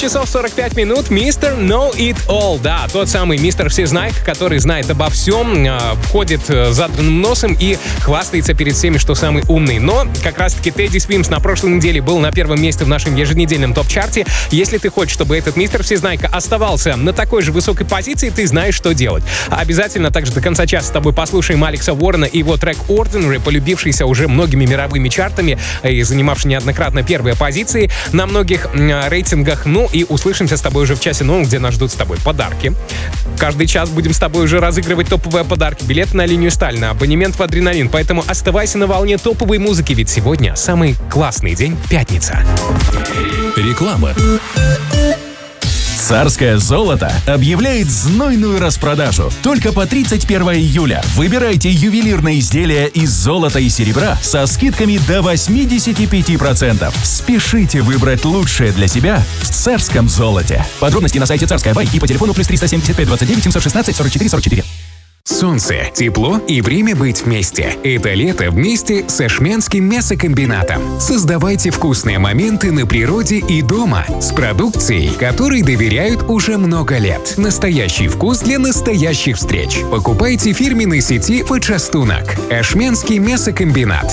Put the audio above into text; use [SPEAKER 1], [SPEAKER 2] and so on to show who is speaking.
[SPEAKER 1] часов 45 минут. Мистер Know It All. Да, тот самый мистер Всезнайка, который знает обо всем, ходит задранным носом и хвастается перед всеми, что самый умный. Но как раз-таки Тедди Свимс на прошлой неделе был на первом месте в нашем еженедельном топ-чарте. Если ты хочешь, чтобы этот мистер Всезнайка оставался на такой же высокой позиции, ты знаешь, что делать. Обязательно также до конца часа с тобой послушаем Алекса Уоррена и его трек Ordinary, полюбившийся уже многими мировыми чартами и занимавший неоднократно первые позиции на многих рейтингах. Ну и услышимся с тобой уже в часе новом, где нас ждут с тобой подарки. Каждый час будем с тобой уже разыгрывать топовые подарки. Билет на линию Сталина, абонемент в Адреналин. Поэтому оставайся на волне топовой музыки, ведь сегодня самый классный день — пятница.
[SPEAKER 2] Реклама. Царское золото объявляет знойную распродажу. Только по 31 июля выбирайте ювелирные изделия из золота и серебра со скидками до 85%. Спешите выбрать лучшее для себя в царском золоте. Подробности на сайте Царская Бай и по телефону +375 29 716 44 44.
[SPEAKER 3] Солнце, тепло и время быть вместе. Это лето вместе с Ашмянским мясокомбинатом. Создавайте вкусные моменты на природе и дома с продукцией, которой доверяют уже много лет. Настоящий вкус для настоящих встреч. Покупайте в фирменной сети «Почастунок». Ашмянский мясокомбинат.